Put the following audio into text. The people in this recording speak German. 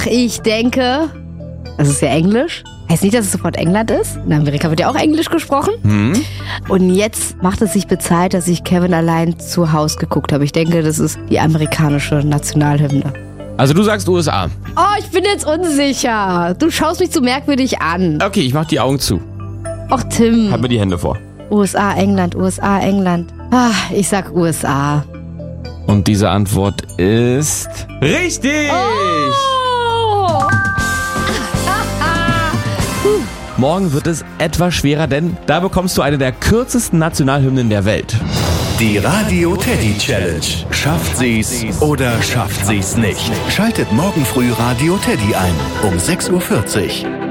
Ach, ich denke, das ist ja Englisch. Heißt nicht, dass es sofort England ist. In Amerika wird ja auch Englisch gesprochen. Und jetzt macht es sich bezahlt, dass ich Kevin allein zu Hause geguckt habe. Ich denke, das ist die amerikanische Nationalhymne. Also du sagst USA. Oh, ich bin jetzt unsicher. Du schaust mich so merkwürdig an. Okay, ich mach die Augen zu. Och, Tim. Halt mir die Hände vor. USA, England, USA, England. Ich sag USA. Und diese Antwort ist... richtig! Oh! Morgen wird es etwas schwerer, denn da bekommst du eine der kürzesten Nationalhymnen der Welt. Die Radio Teddy Challenge. Schafft sie's oder schafft sie's nicht? Schaltet morgen früh Radio Teddy ein um 6:40 Uhr.